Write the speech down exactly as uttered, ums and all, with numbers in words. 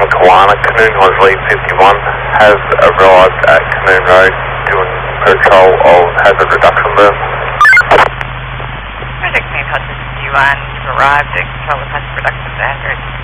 Kiwana, Canoon Leslie fifty-one, has arrived at Canoon Road doing patrol of hazard reduction berm. Project Canoon Hudson fifty-one, you've arrived at control of hazard reduction berm.